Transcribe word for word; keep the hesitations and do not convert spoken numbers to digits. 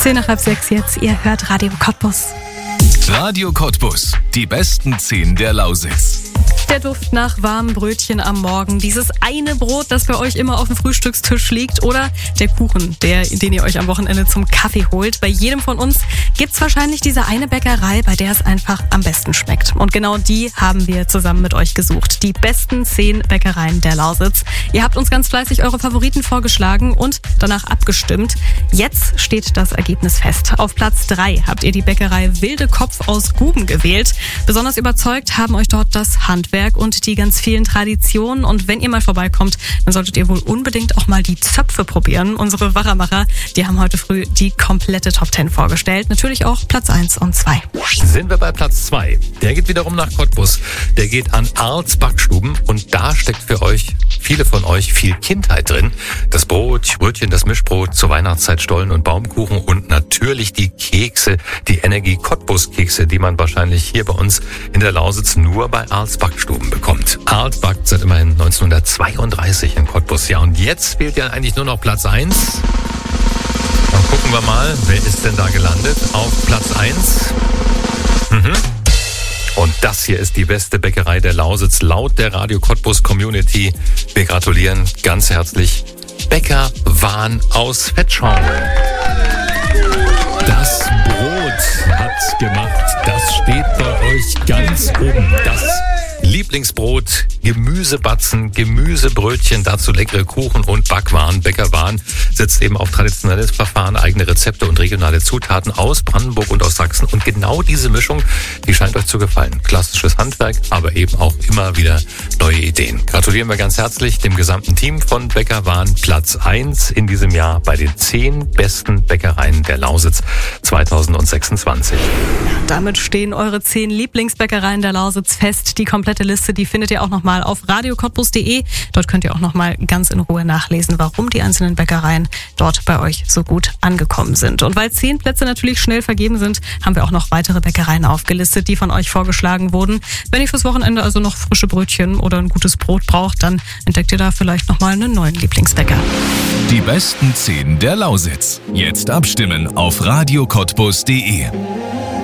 Zehn nach halb sechs jetzt, ihr hört Radio Cottbus. Radio Cottbus, die besten zehn der Lausitz. Der Duft nach warmen Brötchen am Morgen, dieses eine Brot, das bei euch immer auf dem Frühstückstisch liegt, oder der Kuchen, der, den ihr euch am Wochenende zum Kaffee holt. Bei jedem von uns gibt's wahrscheinlich diese eine Bäckerei, bei der es einfach am besten schmeckt. Und genau die haben wir zusammen mit euch gesucht. Die besten zehn Bäckereien der Lausitz. Ihr habt uns ganz fleißig eure Favoriten vorgeschlagen und danach abgestimmt. Jetzt steht das Ergebnis fest. Auf Platz drei habt ihr die Bäckerei Wilde Kopf aus Guben gewählt. Besonders überzeugt haben euch dort das Handwerk und die ganz vielen Traditionen. Und wenn ihr mal vorbeikommt, dann solltet ihr wohl unbedingt auch mal die Zöpfe probieren. Unsere Wachermacher, die haben heute früh die komplette Top zehn vorgestellt. Natürlich auch Platz eins und zwei. Sind wir bei Platz zwei. Der geht wiederum nach Cottbus. Der geht an Arls Backstuben und da steckt für euch, viele von euch, viel Kindheit drin. Das Brot, Brötchen, das Mischbrot, zur Weihnachtszeit Stollen und Baumkuchen und natürlich die Kekse, die Energie Cottbus Kekse, die man wahrscheinlich hier bei uns in der Lausitz nur bei Arls Backstuben bekommt. Arls backt seit immerhin neunzehnhundertzweiunddreißig in Cottbus. Ja, und jetzt fehlt ja eigentlich nur noch Platz eins. Dann gucken wir mal, wer ist denn da gelandet auf Platz eins? Mhm. Und das hier ist die beste Bäckerei der Lausitz laut der Radio Cottbus Community. Wir gratulieren ganz herzlich Bäcker Wahn aus Vetschau. Das Brot hat gemacht. Das steht bei euch ganz oben. Das Lieblingsbrot, Gemüsebatzen, Gemüsebrötchen, dazu leckere Kuchen und Backwaren. Bäckerwahn setzt eben auf traditionelles Verfahren, eigene Rezepte und regionale Zutaten aus Brandenburg und aus Sachsen. Und genau diese Mischung, die scheint euch zu gefallen. Klassisches Handwerk, aber eben auch immer wieder neue Ideen. Gratulieren wir ganz herzlich dem gesamten Team von Bäckerwahn. Platz eins in diesem Jahr bei den zehn besten Bäckereien der Lausitz zweitausendsechsundzwanzig. Damit stehen eure zehn Lieblingsbäckereien der Lausitz fest. Die komplette Liste, die findet ihr auch nochmal auf radio cottbus punkt de. Dort könnt ihr auch nochmal ganz in Ruhe nachlesen, warum die einzelnen Bäckereien dort bei euch so gut angekommen sind. Und weil zehn Plätze natürlich schnell vergeben sind, haben wir auch noch weitere Bäckereien aufgelistet, die von euch vorgeschlagen wurden. Wenn ihr fürs Wochenende also noch frische Brötchen oder ein gutes Brot braucht, dann entdeckt ihr da vielleicht nochmal einen neuen Lieblingsbäcker. Die besten zehn der Lausitz. Jetzt abstimmen auf radio cottbus punkt de.